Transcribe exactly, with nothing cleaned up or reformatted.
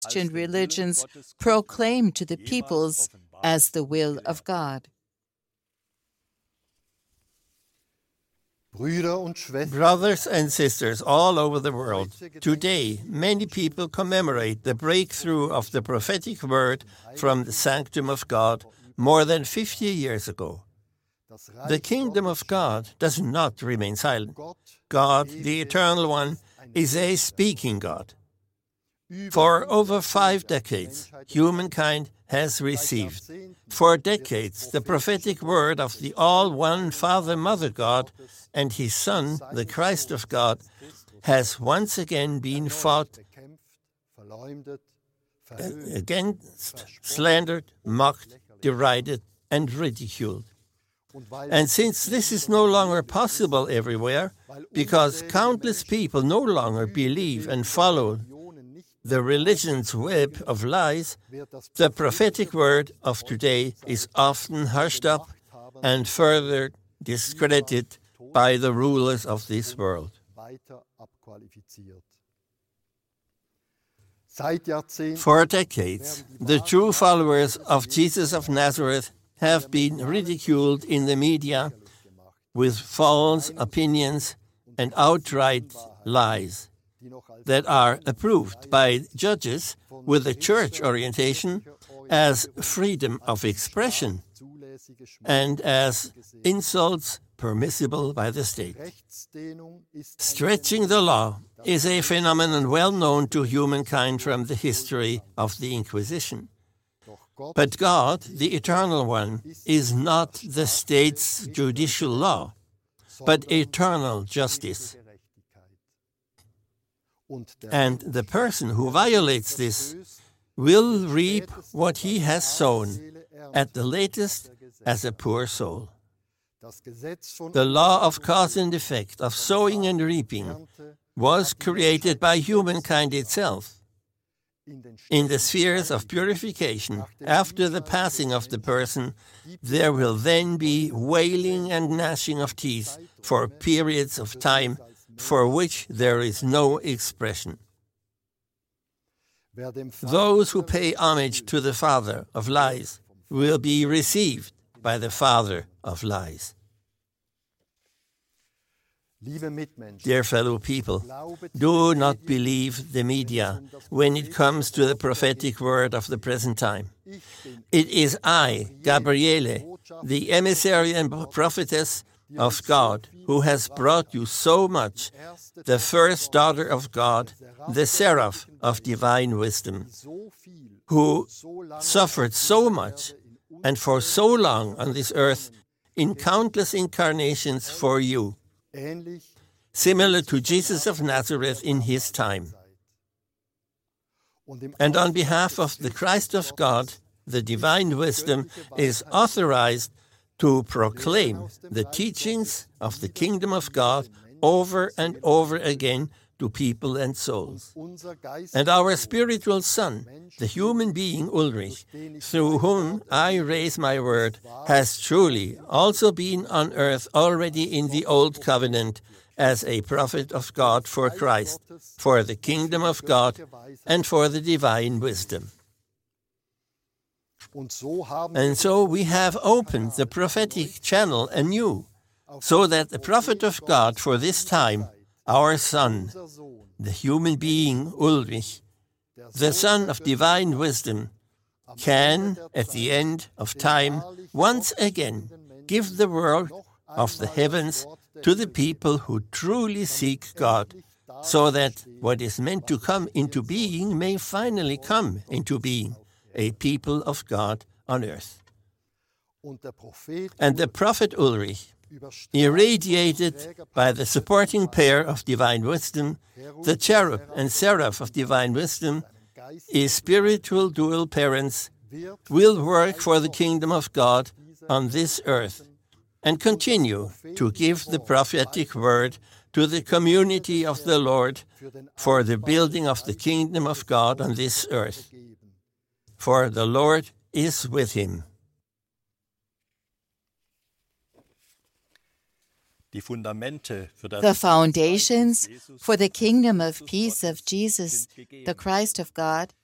Christian religions proclaim to the peoples as the will of God. Brothers and sisters all over the world, today many people commemorate the breakthrough of the prophetic word from the sanctum of God more than fifty years ago. The kingdom of God does not remain silent. God, the Eternal One, is a speaking God. For over five decades, humankind has received, for decades, the prophetic word of the all-one Father-Mother God and His Son, the Christ of God, has once again been fought against, slandered, mocked, derided, and ridiculed. And since this is no longer possible everywhere, because countless people no longer believe and follow the religion's web of lies, the prophetic word of today is often hushed up and further discredited by the rulers of this world. For decades, the true followers of Jesus of Nazareth have been ridiculed in the media with false opinions and outright lies that are approved by judges with a church orientation as freedom of expression and as insults permissible by the state. Stretching the law is a phenomenon well known to humankind from the history of the Inquisition. But God, the Eternal One, is not the state's judicial law, but eternal justice. And the person who violates this will reap what he has sown, at the latest as a poor soul. The law of cause and effect, of sowing and reaping, was created by humankind itself. In the spheres of purification, after the passing of the person, there will then be wailing and gnashing of teeth for periods of time for which there is no expression. Those who pay homage to the father of lies will be received by the father of lies. Dear fellow people, do not believe the media when it comes to the prophetic word of the present time. It is I, Gabriele, the emissary and prophetess of God, who has brought you so much, the first daughter of God, the seraph of divine wisdom, who suffered so much and for so long on this earth in countless incarnations for you, similar to Jesus of Nazareth in his time. And on behalf of the Christ of God, the divine wisdom is authorized to proclaim the teachings of the kingdom of God over and over again to people and souls. And our spiritual son, the human being Ulrich, through whom I raise my word, has truly also been on earth already in the Old Covenant as a prophet of God for Christ, for the kingdom of God, and for the divine wisdom. And so we have opened the prophetic channel anew, so that the prophet of God for this time, our son, the human being Ulrich, the son of divine wisdom, can, at the end of time, once again give the word of the heavens to the people who truly seek God, so that what is meant to come into being may finally come into being, a people of God on earth. And the prophet Ulrich, irradiated by the supporting pair of divine wisdom, the cherub and seraph of divine wisdom, his spiritual dual parents, will work for the kingdom of God on this earth and continue to give the prophetic word to the community of the Lord for the building of the kingdom of God on this earth. For the Lord is with him. The foundations for the kingdom of peace of Jesus, the Christ of God,